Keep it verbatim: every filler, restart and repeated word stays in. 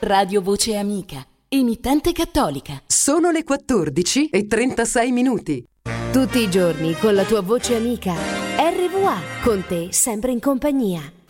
Radio Voce Amica, emittente cattolica. Sono le quattordici e trentasei minuti. Tutti i giorni con la tua voce amica. R V A, con te sempre in compagnia.